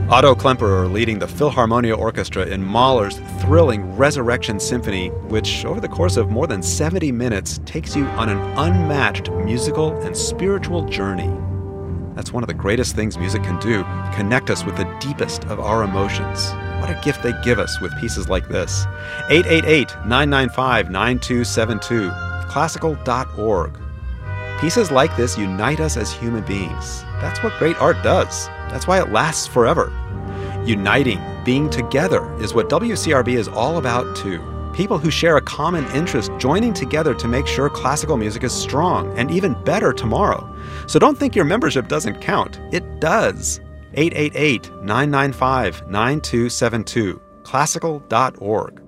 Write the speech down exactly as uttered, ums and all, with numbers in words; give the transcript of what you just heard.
Otto Klemperer leading the Philharmonia Orchestra in Mahler's thrilling Resurrection Symphony, which over the course of more than seventy minutes takes you on an unmatched musical and spiritual journey. That's one of the greatest things music can do, connect us with the deepest of our emotions. What a gift they give us with pieces like this. eight eight eight, nine nine five, nine two seven two, classical dot org. Pieces like this unite us as human beings. That's what great art does. That's why it lasts forever. Uniting, being together is what W C R B is all about too. People who share a common interest joining together to make sure classical music is strong and even better tomorrow. So don't think your membership doesn't count. It does. eight eight eight, nine nine five, nine two seven two, classical dot org.